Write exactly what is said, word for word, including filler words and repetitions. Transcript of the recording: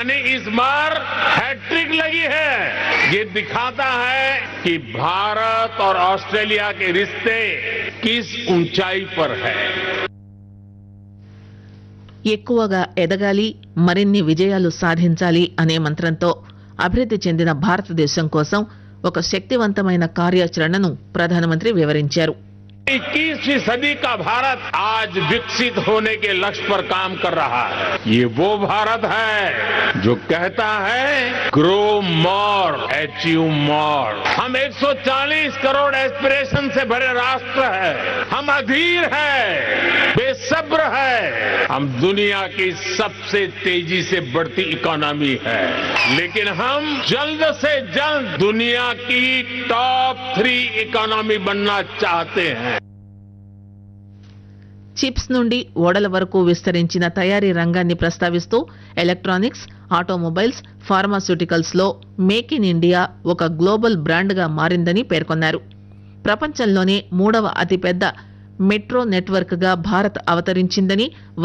यानी इस बार हैट्रिक लगी है। ये दिखाता है कि भारत और ऑस्ट्रेलिया के रिश्ते किस ऊंचाई पर है। ఎక్కువగా ఎదగాలి, మరిన్ని విజయాలు సాధించాలి అనే మంత్రంతో అభివృద్ధి చెందిన భారతదేశం కోసం ఒక శక్తివంతమైన కార్యాచరణను ప్రధానమంత్రి వివరించారు. इक्कीसवीं सदी का भारत आज विकसित होने के लक्ष्य पर काम कर रहा है। ये वो भारत है जो कहता है ग्रो मोर अचीव मोर। हम एक सौ चालीस करोड़ एस्पिरेशन से भरे राष्ट्र है। हम अधीर है, बेसब्र है। हम दुनिया की सबसे तेजी से बढ़ती इकोनॉमी है, लेकिन हम जल्द से जल्द दुनिया की टॉप थ्री इकोनॉमी बनना चाहते हैं. చిప్స్ నుండి ఓడల వరకు విస్తరించిన తయారీ రంగాన్ని ప్రస్తావిస్తూ ఎలక్ట్రానిక్స్, ఆటోమొబైల్స్, ఫార్మాస్యూటికల్స్ లో మేక్ ఇన్ ఇండియా ఒక గ్లోబల్ బ్రాండ్ గా మారిందని పేర్కొన్నారు. ప్రపంచంలోనే మూడవ అతిపెద్ద మెట్రో నెట్వర్క్ గా భారత్ అవతరించిందని